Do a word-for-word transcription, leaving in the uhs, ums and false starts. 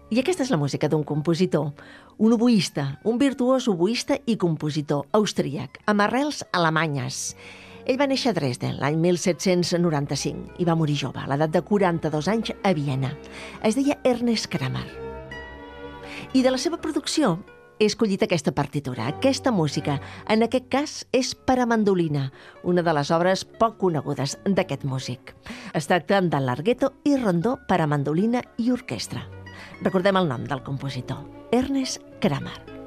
I aquesta és la música d'un compositor, un oboista, un virtuós oboista i compositor austríac, amb arrels alemanyes. Ell va néixer a Dresden l'any mil set-cents noranta-cinc i va morir jove, a l'edat de quaranta-dos anys, a Viena. Es deia Ernest Kramer. I de la seva producció he escollit aquesta partitura, aquesta música. En aquest cas és per a mandolina, una de les obres poc conegudes d'aquest músic. Es tracta de Larghetto i Rondó per a mandolina i orquestra. Recordem el nom del compositor, Ernest Kramer.